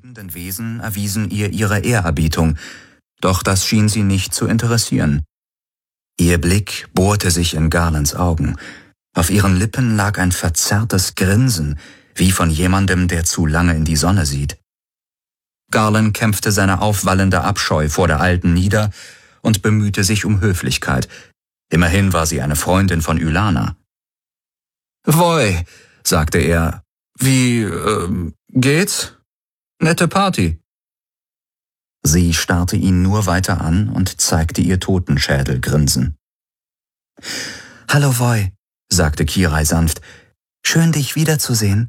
lebenden Wesen erwiesen ihr ihre Ehrerbietung, doch das schien sie nicht zu interessieren. Ihr Blick bohrte sich in Garlands Augen. Auf ihren Lippen lag ein verzerrtes Grinsen, wie von jemandem, der zu lange in die Sonne sieht. Garland kämpfte seine aufwallende Abscheu vor der Alten nieder und bemühte sich um Höflichkeit. Immerhin war sie eine Freundin von Ylana. »Voi«, sagte er, »wie, geht's? Nette Party.« Sie starrte ihn nur weiter an und zeigte ihr Totenschädelgrinsen. »Hallo Voi«, sagte Kirai sanft, »schön dich wiederzusehen.«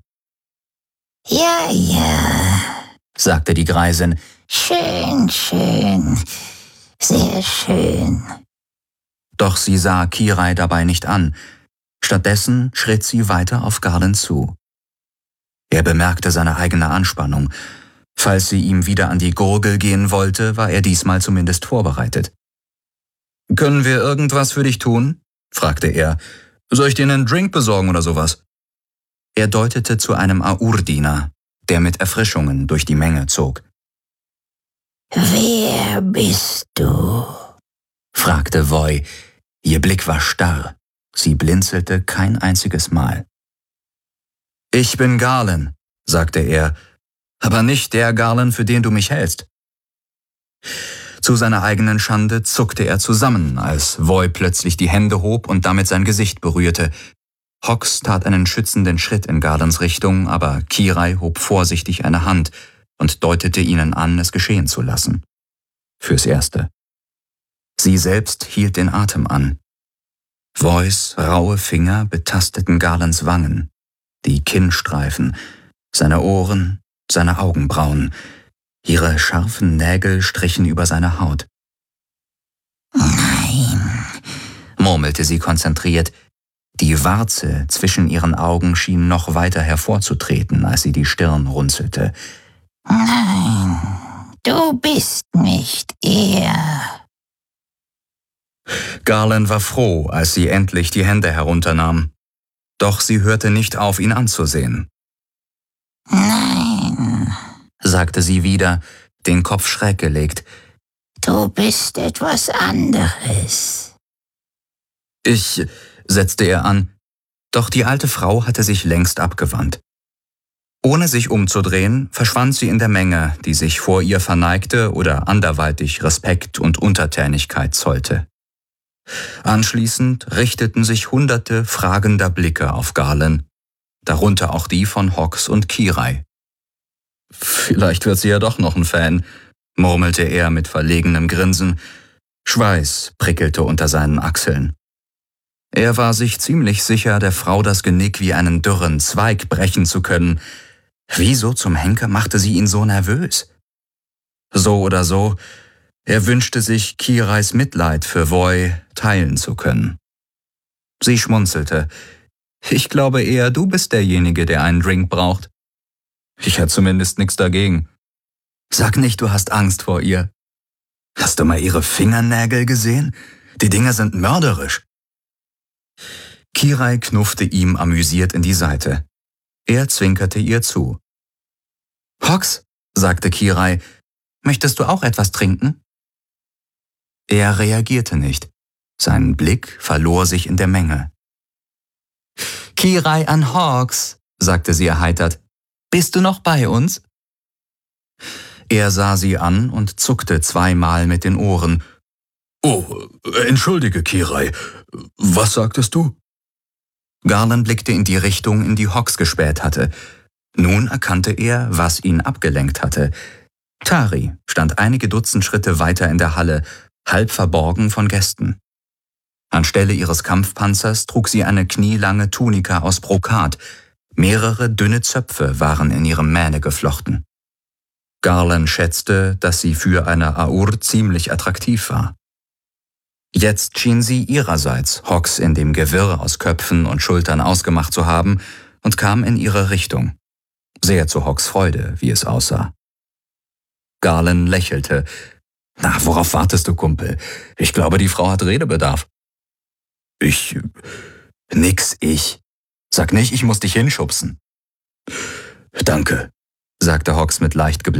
»Ja, sagte die Greisin, »schön, sehr schön.« Doch sie sah Kirai dabei nicht an. Stattdessen schritt sie weiter auf Garland zu. Er bemerkte seine eigene Anspannung. Falls sie ihm wieder an die Gurgel gehen wollte, war er diesmal zumindest vorbereitet. »Können wir irgendwas für dich tun?« fragte er. »Soll ich dir einen Drink besorgen oder sowas?« Er deutete zu einem Aur-Diener, der mit Erfrischungen durch die Menge zog. »Wer bist du?« fragte Voi. Ihr Blick war starr. Sie blinzelte kein einziges Mal. »Ich bin Garland«, sagte er, »aber nicht der Garland, für den du mich hältst.« Zu seiner eigenen Schande zuckte er zusammen, als Voi plötzlich die Hände hob und damit sein Gesicht berührte. Hox tat einen schützenden Schritt in Garlands Richtung, aber Kirai hob vorsichtig eine Hand und deutete ihnen an, es geschehen zu lassen. Fürs Erste. Sie selbst hielt den Atem an. Vois raue Finger betasteten Garlands Wangen, die Kinnstreifen, seine Ohren, seine Augenbrauen. Ihre scharfen Nägel strichen über seine Haut. »Nein«, murmelte sie konzentriert. Die Warze zwischen ihren Augen schien noch weiter hervorzutreten, als sie die Stirn runzelte. »Nein, du bist nicht er.« Garland war froh, als sie endlich die Hände herunternahm. Doch sie hörte nicht auf, ihn anzusehen. »Nein«, sagte sie wieder, den Kopf schräg gelegt. »Du bist etwas anderes.« »Ich«, setzte er an, doch die alte Frau hatte sich längst abgewandt. Ohne sich umzudrehen, verschwand sie in der Menge, die sich vor ihr verneigte oder anderweitig Respekt und Untertänigkeit zollte. Anschließend richteten sich hunderte fragender Blicke auf Garland, darunter auch die von Hox und Kirai. »Vielleicht wird sie ja doch noch ein Fan«, murmelte er mit verlegenem Grinsen. Schweiß prickelte unter seinen Achseln. Er war sich ziemlich sicher, der Frau das Genick wie einen dürren Zweig brechen zu können. Wieso zum Henker machte sie ihn so nervös? So oder so, er wünschte sich, Kirais Mitleid für Voi teilen zu können. Sie schmunzelte. »Ich glaube eher, du bist derjenige, der einen Drink braucht.« »Ich hätte zumindest nichts dagegen.« »Sag nicht, du hast Angst vor ihr.« »Hast du mal ihre Fingernägel gesehen? Die Dinger sind mörderisch.« Kirai knuffte ihm amüsiert in die Seite. Er zwinkerte ihr zu. »Hox«, sagte Kirai, »möchtest du auch etwas trinken?« Er reagierte nicht. Sein Blick verlor sich in der Menge. »Kirai an Hox«, sagte sie erheitert, »bist du noch bei uns?« Er sah sie an und zuckte zweimal mit den Ohren. »Oh, entschuldige, Kirai, was sagtest du?« Garland blickte in die Richtung, in die Hox gespäht hatte. Nun erkannte er, was ihn abgelenkt hatte. Tari stand einige Dutzend Schritte weiter in der Halle, halb verborgen von Gästen. Anstelle ihres Kampfpanzers trug sie eine knielange Tunika aus Brokat. Mehrere dünne Zöpfe waren in ihrem Mähne geflochten. Garland schätzte, dass sie für eine Aur ziemlich attraktiv war. Jetzt schien sie ihrerseits Hox in dem Gewirr aus Köpfen und Schultern ausgemacht zu haben und kam in ihre Richtung. Sehr zu Hox Freude, wie es aussah. Garland lächelte. »Na, worauf wartest du, Kumpel? Ich glaube, die Frau hat Redebedarf.« »Nix, ich. Sag nicht, ich muss dich hinschubsen.« »Danke«, sagte Hox mit leicht